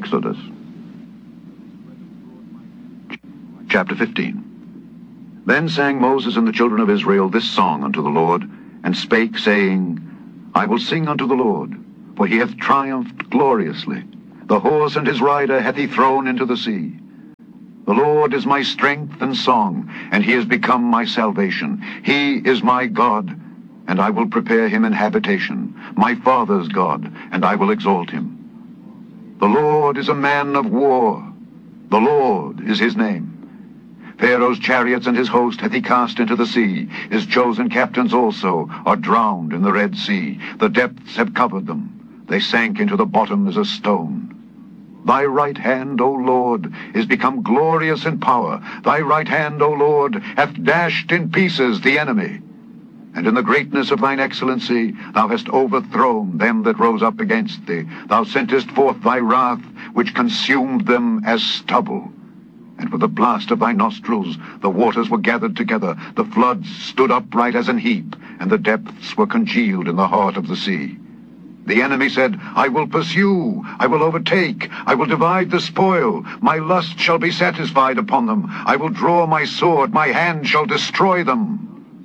Exodus. Chapter 15. Then sang Moses and the children of Israel this song unto the Lord, and spake, saying, I will sing unto the Lord, for he hath triumphed gloriously. The horse and his rider hath he thrown into the sea. The Lord is my strength and song, and he is become my salvation. He is my God, and I will prepare him an habitation, my father's God, and I will exalt him. The Lord is a man of war. The Lord is his name. Pharaoh's chariots and his host hath he cast into the sea. His chosen captains also are drowned in the Red Sea. The depths have covered them. They sank into the bottom as a stone. Thy right hand, O Lord, is become glorious in power. Thy right hand, O Lord, hath dashed in pieces the enemy. And in the greatness of thine excellency thou hast overthrown them that rose up against thee. Thou sentest forth thy wrath, which consumed them as stubble. And with the blast of thy nostrils the waters were gathered together, the floods stood upright as an heap, and the depths were congealed in the heart of the sea. The enemy said, I will pursue, I will overtake, I will divide the spoil, my lust shall be satisfied upon them, I will draw my sword, my hand shall destroy them.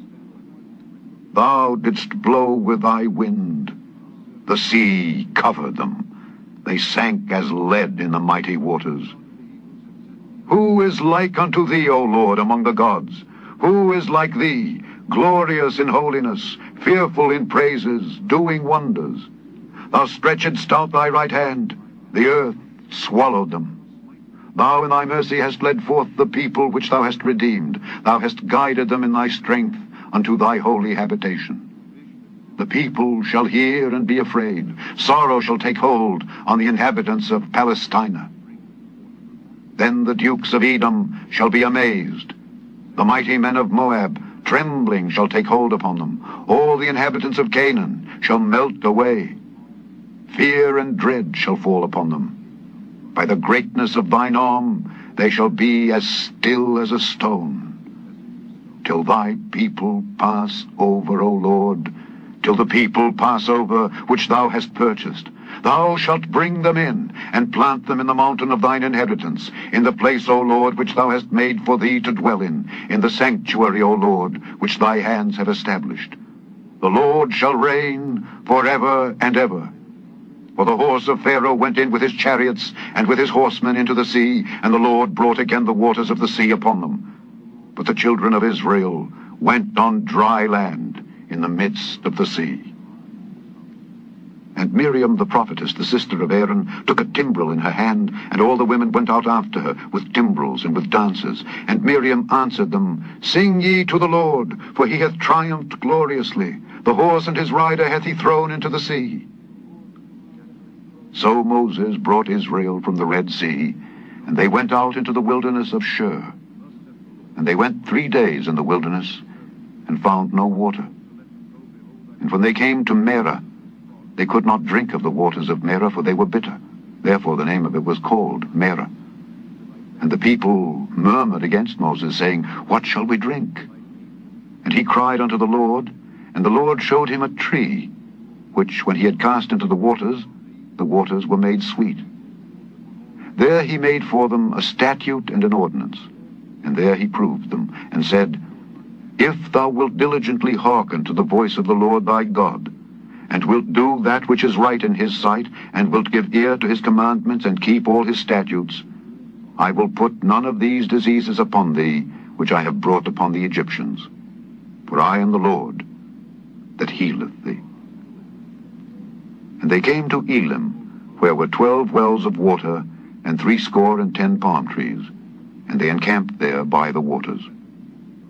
Thou didst blow with thy wind, the sea covered them, they sank as lead in the mighty waters. Who is like unto thee, O Lord, among the gods? Who is like thee, glorious in holiness, fearful in praises, doing wonders? Thou stretchedst out thy right hand, the earth swallowed them. Thou in thy mercy hast led forth the people which thou hast redeemed. Thou hast guided them in thy strength unto thy holy habitation. The people shall hear and be afraid. Sorrow shall take hold on the inhabitants of Palestina. Then the dukes of Edom shall be amazed. The mighty men of Moab, trembling, shall take hold upon them. All the inhabitants of Canaan shall melt away. Fear and dread shall fall upon them. By the greatness of thine arm they shall be as still as a stone. Till thy people pass over, O Lord, till the people pass over which thou hast purchased. Thou shalt bring them in, and plant them in the mountain of thine inheritance, in the place, O Lord, which thou hast made for thee to dwell in the sanctuary, O Lord, which thy hands have established. The Lord shall reign forever and ever. For the horse of Pharaoh went in with his chariots and with his horsemen into the sea, and the Lord brought again the waters of the sea upon them. But the children of Israel went on dry land in the midst of the sea. And Miriam the prophetess, the sister of Aaron, took a timbrel in her hand, and all the women went out after her with timbrels and with dances. And Miriam answered them, Sing ye to the Lord, for he hath triumphed gloriously. The horse and his rider hath he thrown into the sea. So Moses brought Israel from the Red Sea, and they went out into the wilderness of Shur. And they went 3 days in the wilderness, and found no water. And when they came to Merah, they could not drink of the waters of Merah, for they were bitter. Therefore the name of it was called Merah. And the people murmured against Moses, saying, What shall we drink? And he cried unto the Lord, and the Lord showed him a tree, which when he had cast into the waters were made sweet. There he made for them a statute and an ordinance, and there he proved them, and said, If thou wilt diligently hearken to the voice of the Lord thy God, and wilt do that which is right in his sight, and wilt give ear to his commandments, and keep all his statutes, I will put none of these diseases upon thee, which I have brought upon the Egyptians. For I am the Lord that healeth thee. And they came to Elim, where were 12 wells of water, and 70 palm trees, and they encamped there by the waters.